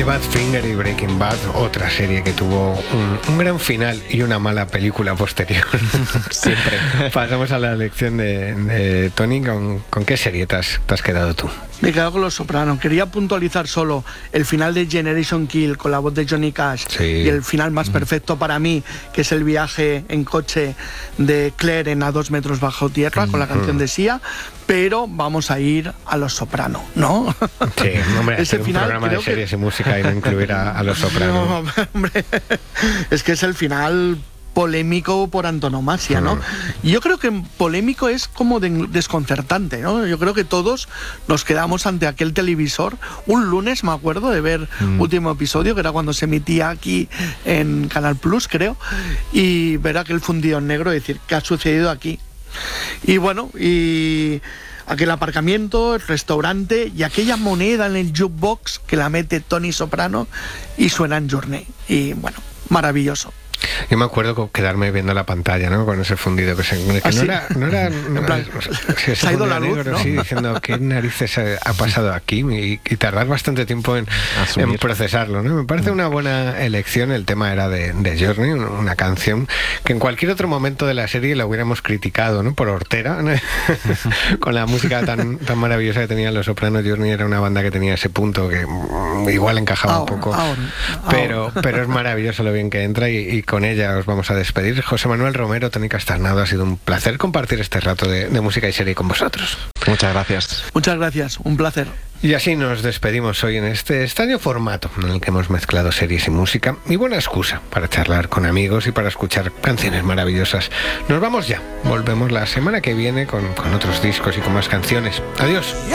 The Badfinger y Breaking Bad, otra serie que tuvo un gran final y una mala película posterior. Siempre. Pasamos a la lección de Tony. ¿Con qué serie te has quedado tú? Me he quedado con Los Soprano. Quería puntualizar solo el final de Generation Kill con la voz de Johnny Cash, sí, y el final más perfecto para mí, que es el viaje en coche de Claire en A 2 metros bajo tierra con la canción de Sia. Pero vamos a ir a Los Soprano, ¿no? Sí, hombre, ese hacer final, un programa de series y música y no incluir a Los Soprano. No, hombre, es que es el final polémico por antonomasia, ¿no? Y yo creo que polémico es como desconcertante, ¿no? Yo creo que todos nos quedamos ante aquel televisor un lunes, me acuerdo de ver último episodio, que era cuando se emitía aquí en Canal Plus, creo, y ver aquel fundido en negro y decir, ¿qué ha sucedido aquí? Y bueno, y aquel aparcamiento, el restaurante y aquella moneda en el jukebox que la mete Tony Soprano y suena en Journey. Y bueno, maravilloso. Yo me acuerdo quedarme viendo la pantalla, ¿no? Con ese fundido que ¿Ah, no era en plan, se ha ido la luz, negro, ¿no? sí, diciendo qué narices ha pasado aquí y tardar bastante tiempo en procesarlo, ¿no? Me parece una buena elección. El tema era de Journey, una canción que en cualquier otro momento de la serie la hubiéramos criticado, ¿no? Por hortera, ¿no? Con la música tan maravillosa que tenían Los Sopranos. Journey era una banda que tenía ese punto que igual encajaba un poco, pero es maravilloso lo bien que entra y con ella os vamos a despedir. José Manuel Romero, Tony Castarnado, ha sido un placer compartir este rato de música y serie con vosotros. Muchas gracias. Muchas gracias, un placer. Y así nos despedimos hoy en este extraño formato en el que hemos mezclado series y música, y buena excusa para charlar con amigos y para escuchar canciones maravillosas. Nos vamos ya, volvemos la semana que viene con otros discos y con más canciones. Adiós.